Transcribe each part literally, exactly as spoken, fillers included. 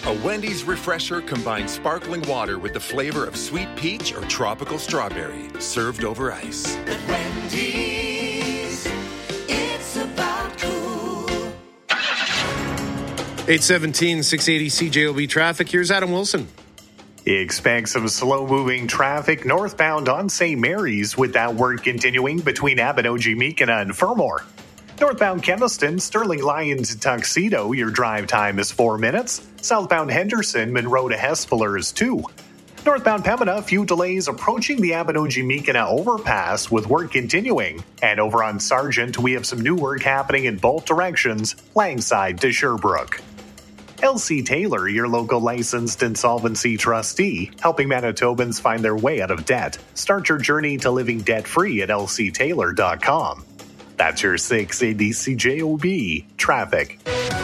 A Wendy's refresher combines sparkling water with the flavor of sweet peach or tropical strawberry, served over ice. At Wendy's, it's about cool. eight seventeen, six eighty C J O B traffic. Here's Adam Wilson. Expect some slow-moving traffic northbound on Saint Mary's with that work continuing between Abinogi-Meekina and Fermor. Northbound Keniston, Sterling Lions, Tuxedo, your drive time is four minutes. Southbound Henderson, Monroe to Hespeler is two. Northbound Pembina, few delays approaching the Abinogi-Meekina overpass with work continuing. And over on Sargent, we have some new work happening in both directions, Langside to Sherbrooke. L C Taylor, your local licensed insolvency trustee, helping Manitobans find their way out of debt. Start your journey to living debt-free at L C Taylor dot com. That's your six eighty C J O B traffic.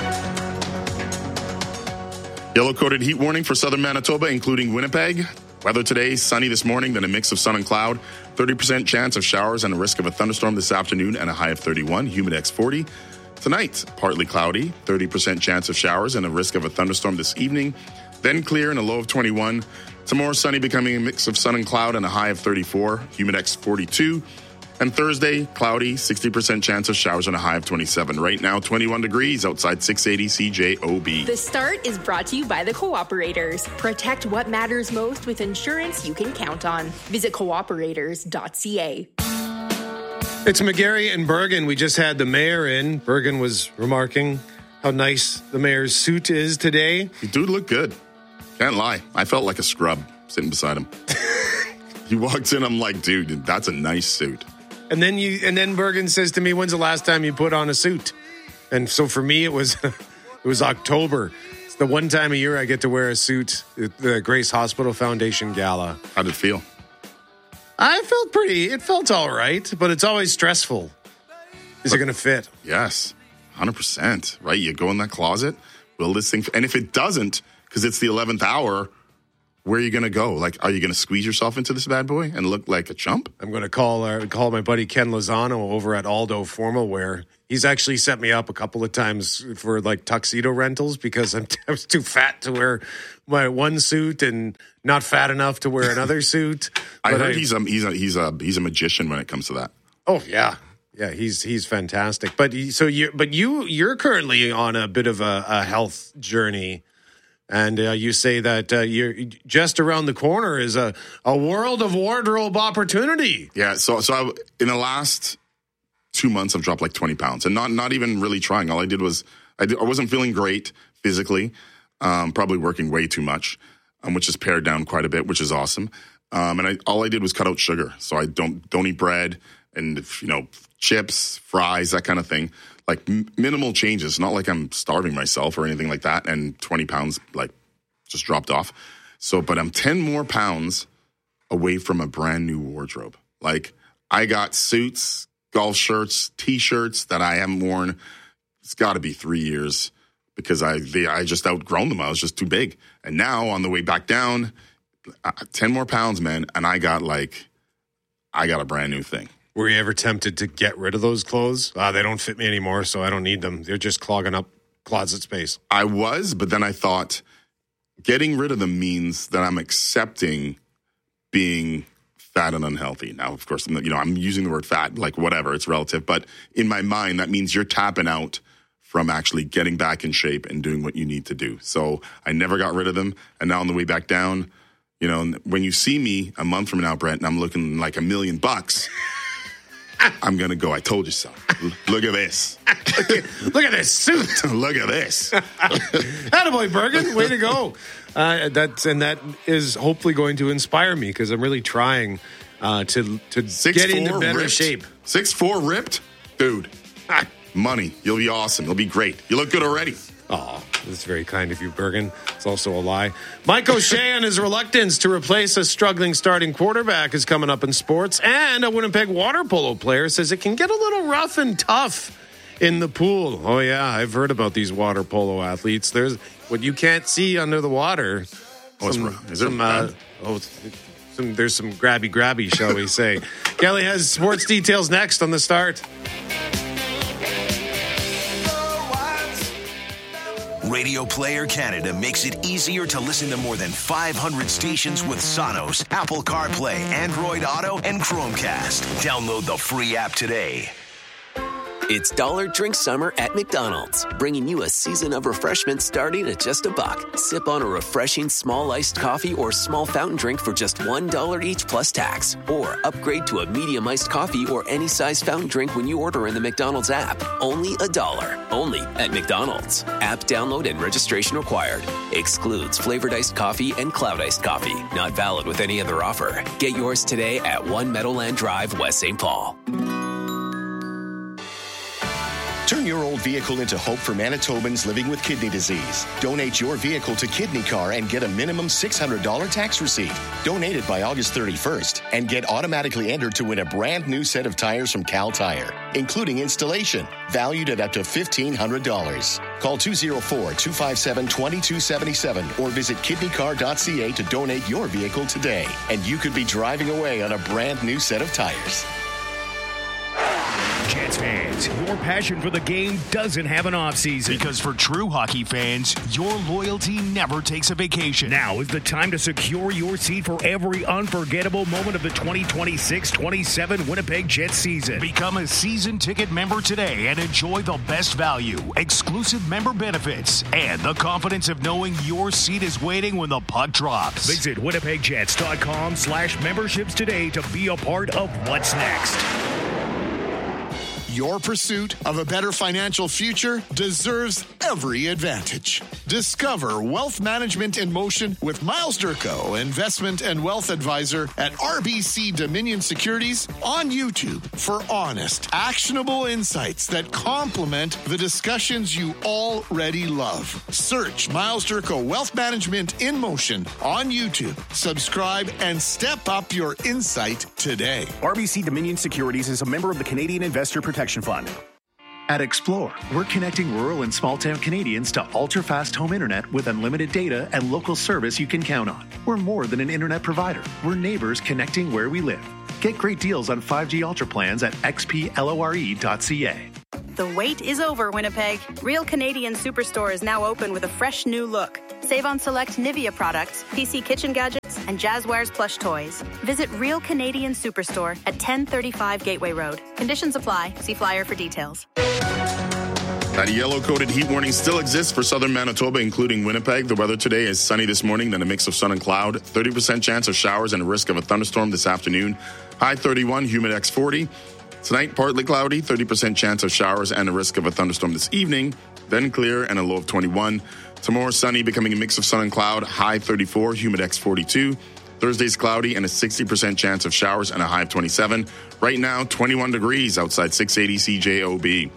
Yellow-coated heat warning for southern Manitoba, including Winnipeg. Weather today, sunny this morning, then a mix of sun and cloud. thirty percent chance of showers and a risk of a thunderstorm this afternoon and a high of thirty-one. Humidex forty. Tonight, partly cloudy, thirty percent chance of showers and a risk of a thunderstorm this evening. Then clear and a low of twenty-one. Tomorrow, sunny, becoming a mix of sun and cloud and a high of thirty-four. Humidex forty-two. And Thursday, cloudy, sixty percent chance of showers and a high of twenty-seven. Right now, twenty-one degrees outside six eighty C J O B. The Start is brought to you by the Cooperators. Protect what matters most with insurance you can count on. Visit cooperators dot c a. It's McGarry and Bergen. We just had the mayor in. Bergen was remarking how nice the mayor's suit is today. You do look good. Can't lie. I felt like a scrub sitting beside him. He walked in, I'm like, dude, that's a nice suit. And then you, and then Bergen says to me, "When's the last time you put on a suit?" And so for me, it was, it was October. It's the one time a year I get to wear a suit at the Grace Hospital Foundation Gala. How'd it feel? I felt pretty. It felt all right, but it's always stressful. Is but, it going to fit? Yes, one hundred percent. Right? You go in that closet, will this thing, and if it doesn't, because it's the eleventh hour, where are you going to go? Like, are you going to squeeze yourself into this bad boy and look like a chump? I'm going to call uh, call my buddy Ken Lozano over at Aldo Formal Wear. He's actually set me up a couple of times for like tuxedo rentals because I'm, I was too fat to wear my one suit and not fat enough to wear another suit. I heard I, he's a he's a he's a he's a magician when it comes to that. Oh yeah, yeah, he's he's fantastic. But he, so you but you you're currently on a bit of a, a health journey. And uh, you say that uh, you're just around the corner is a, a world of wardrobe opportunity. Yeah. So, so I, in the last two months, I've dropped like twenty pounds, and not not even really trying. All I did was I, did, I wasn't feeling great physically, um, probably working way too much, um, which has pared down quite a bit, which is awesome. Um, and I, all I did was cut out sugar, so I don't don't eat bread and you know chips, fries, that kind of thing. Like m- minimal changes, not like I'm starving myself or anything like that. And twenty pounds like just dropped off. So, but I'm ten more pounds away from a brand new wardrobe. Like I got suits, golf shirts, t-shirts that I haven't worn. It's got to be three years because I they, I just outgrown them. I was just too big. And now on the way back down, uh, ten more pounds, man. And I got like, I got a brand new thing. Were you ever tempted to get rid of those clothes? Ah, they don't fit me anymore, so I don't need them. They're just clogging up closet space. I was, but then I thought getting rid of them means that I'm accepting being fat and unhealthy. Now, of course, you know, I'm using the word fat, like whatever, it's relative. But in my mind, that means you're tapping out from actually getting back in shape and doing what you need to do. So I never got rid of them. And now on the way back down, you know, when you see me a month from now, Brent, and I'm looking like a million bucks, I'm going to go, I told you so. Look at this. look, at, look at this suit. Look at this. Attaboy, Bergen. Way to go. Uh, that's, and that is hopefully going to inspire me because I'm really trying uh, to, to Six, get four, into better ripped. shape. six four ripped? Dude. Money. You'll be awesome. You'll be great. You look good already. Oh, that's very kind of you, Bergen. It's also a lie. Mike O'Shea and his reluctance to replace a struggling starting quarterback is coming up in sports. And a Winnipeg water polo player says it can get a little rough and tough in the pool. Oh, yeah, I've heard about these water polo athletes. There's what you can't see under the water. Oh, some, is there some, uh, oh, some, there's some grabby grabby, shall we say. Kelly has sports details next on The Start. Radio Player Canada makes it easier to listen to more than five hundred stations with Sonos, Apple CarPlay, Android Auto, and Chromecast. Download the free app today. It's Dollar Drink Summer at McDonald's, bringing you a season of refreshment starting at just a buck. Sip on a refreshing small iced coffee or small fountain drink for just one dollar each plus tax. Or upgrade to a medium iced coffee or any size fountain drink when you order in the McDonald's app. Only a dollar. Only at McDonald's. App download and registration required. Excludes flavored iced coffee and cloud iced coffee. Not valid with any other offer. Get yours today at One Meadowland Drive, West Saint Paul. Turn your old vehicle into hope for Manitobans living with kidney disease. Donate your vehicle to Kidney Car and get a minimum six hundred dollars tax receipt. Donate it by August thirty-first and get automatically entered to win a brand new set of tires from Cal Tire, including installation, valued at up to fifteen hundred dollars. Call two oh four, two five seven, two two seven seven or visit kidney car dot c a to donate your vehicle today. And you could be driving away on a brand new set of tires. Jets fans, your passion for the game doesn't have an off-season. Because for true hockey fans, your loyalty never takes a vacation. Now is the time to secure your seat for every unforgettable moment of the twenty twenty-six twenty-seven Winnipeg Jets season. Become a season ticket member today and enjoy the best value, exclusive member benefits, and the confidence of knowing your seat is waiting when the puck drops. Visit winnipeg jets dot com slash memberships today to be a part of what's next. Your pursuit of a better financial future deserves every advantage. Discover Wealth Management in Motion with Miles Durko, Investment and Wealth Advisor at R B C Dominion Securities on YouTube for honest, actionable insights that complement the discussions you already love. Search Miles Durko Wealth Management in Motion on YouTube. Subscribe and step up your insight today. R B C Dominion Securities is a member of the Canadian Investor Protection Fund. At Explore, we're connecting rural and small-town Canadians to ultra-fast home internet with unlimited data and local service you can count on. We're more than an internet provider. We're neighbors connecting where we live. Get great deals on five G Ultra plans at x p lore dot c a. The wait is over, Winnipeg. Real Canadian Superstore is now open with a fresh new look. Save on select Nivea products, P C kitchen gadgets, and Jazzwares plush toys. Visit Real Canadian Superstore at ten thirty-five Gateway Road. Conditions apply. See flyer for details. That yellow-coated heat warning still exists for southern Manitoba, including Winnipeg. The weather today is sunny this morning, then a mix of sun and cloud. thirty percent chance of showers and a risk of a thunderstorm this afternoon. High thirty-one, humid X forty. Tonight, partly cloudy, thirty percent chance of showers and a risk of a thunderstorm this evening. Then clear and a low of twenty-one. Tomorrow, sunny, becoming a mix of sun and cloud. High thirty-four, humid X forty-two. Thursday's cloudy and a sixty percent chance of showers and a high of twenty-seven. Right now, twenty-one degrees outside six eighty C J O B.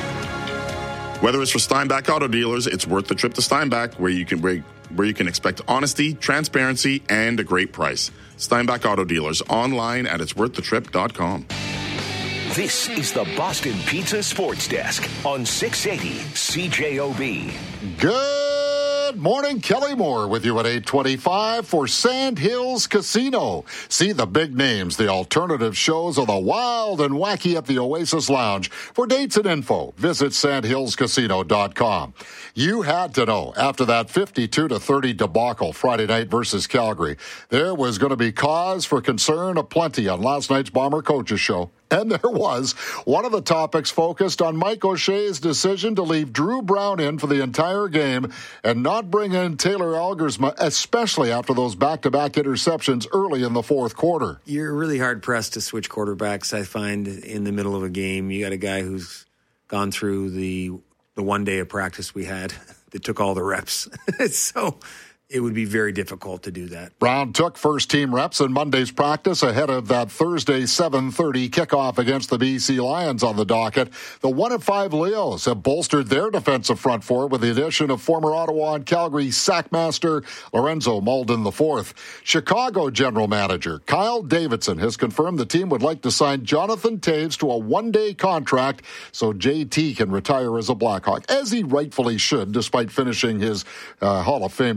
Whether it's for Steinbach Auto Dealers, it's worth the trip to Steinbach, where you can where, where you can expect honesty, transparency, and a great price. Steinbach Auto Dealers, online at its worth the trip dot com. This is the Boston Pizza Sports Desk on six eighty C J O B. Good morning, Kelly Moore with you at eight twenty-five for Sand Hills Casino. See the big names, the alternative shows of the wild and wacky at the Oasis Lounge. For dates and info, visit sand hills casino dot com. You had to know, after that fifty-two to thirty debacle Friday night versus Calgary, there was going to be cause for concern aplenty on last night's Bomber Coaches Show. And there was. One of the topics focused on Mike O'Shea's decision to leave Drew Brown in for the entire game and not bring in Taylor Algersma, especially after those back-to-back interceptions early in the fourth quarter. You're really hard-pressed to switch quarterbacks, I find, in the middle of a game. You got a guy who's gone through the the one day of practice we had that took all the reps. So it would be very difficult to do that. Brown took first-team reps in Monday's practice ahead of that Thursday seven thirty kickoff against the B C Lions on the docket. The one and five Leos have bolstered their defensive front four with the addition of former Ottawa and Calgary sackmaster Lorenzo Malden the fourth. Chicago general manager Kyle Davidson has confirmed the team would like to sign Jonathan Toews to a one-day contract so J T can retire as a Blackhawk, as he rightfully should, despite finishing his uh, Hall of Fame career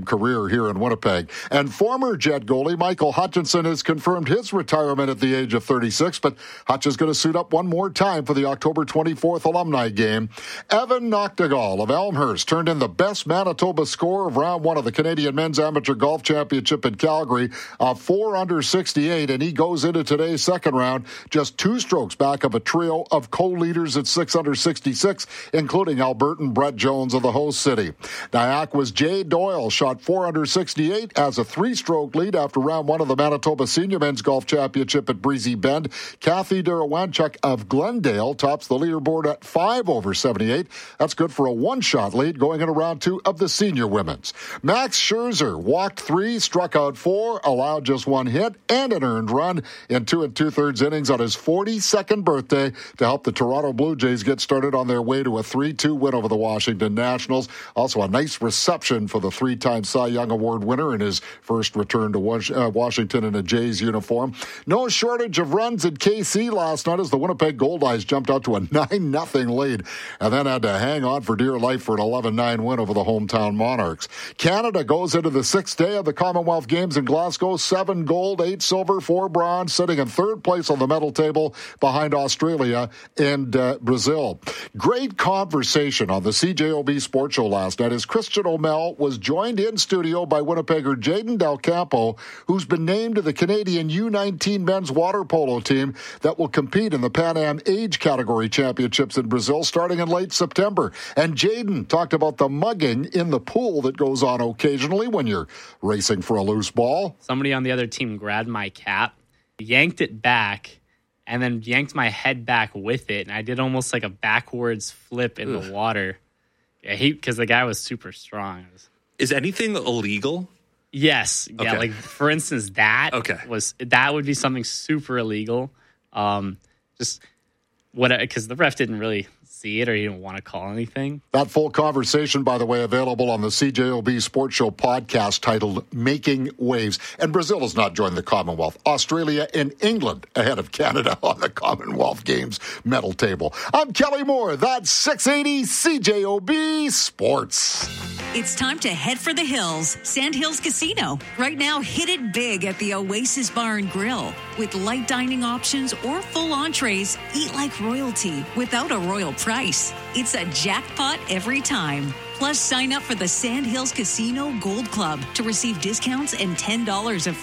weather here in Winnipeg. And former Jet goalie Michael Hutchinson has confirmed his retirement at the age of thirty-six, but Hutch is going to suit up one more time for the October twenty-fourth alumni game. Evan Noctegal of Elmhurst turned in the best Manitoba score of round one of the Canadian Men's Amateur Golf Championship in Calgary, a four under sixty-eight, and he goes into today's second round just two strokes back of a trio of co-leaders at six under sixty-six, including Albertan Brett Jones of the host city. Niagara's Jay Doyle shot four under sixty-eight as a three-stroke lead after round one of the Manitoba Senior Men's Golf Championship at Breezy Bend. Kathy Durawanchuk of Glendale tops the leaderboard at five over seventy-eight. That's good for a one-shot lead going into round two of the senior women's. Max Scherzer walked three, struck out four, allowed just one hit and an earned run in two and two-thirds innings on his forty-second birthday to help the Toronto Blue Jays get started on their way to a three two win over the Washington Nationals. Also a nice reception for the three-time Cy Young Award winner in his first return to Washington in a Jays uniform. No shortage of runs at K C last night as the Winnipeg Goldeyes jumped out to a nine nothing lead and then had to hang on for dear life for an eleven nine win over the hometown Monarchs. Canada goes into the sixth day of the Commonwealth Games in Glasgow. Seven gold, eight silver, four bronze, sitting in third place on the medal table behind Australia and uh, Brazil. Great conversation on the C J O B Sports Show last night as Christian O'Mell was joined in studio by Winnipegger Jaden Del Campo, who's been named to the Canadian U nineteen men's water polo team that will compete in the Pan Am Age Category Championships in Brazil starting in late September. And Jaden talked about the mugging in the pool that goes on occasionally when you're racing for a loose ball. Somebody on the other team grabbed my cap, yanked it back, and then yanked my head back with it. And I did almost like a backwards flip in Ugh. the water. Yeah, he because the guy was super strong. Was, Is anything illegal? Yes. Yeah. Okay. Like for instance, that okay. was that would be something super illegal. Um, just what because the ref didn't really see it or he didn't want to call anything. That full conversation, by the way, available on the C J O B Sports Show podcast titled Making Waves. And Brazil has not joined the Commonwealth. Australia and England ahead of Canada on the Commonwealth Games medal table. I'm Kelly Moore. That's six eighty C J O B Sports. It's time to head for the hills. Sand Hills Casino. Right now, hit it big at the Oasis Bar and Grill. With light dining options or full entrees, eat like royalty without a royal price. It's a jackpot every time. Plus, sign up for the Sand Hills Casino Gold Club to receive discounts and ten dollars of